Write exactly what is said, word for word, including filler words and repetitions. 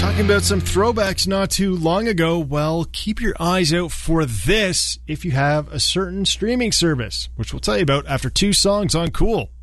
Talking about some throwbacks not too long ago, well, keep your eyes out for this if you have a certain streaming service, which we'll tell you about after two songs on Cool.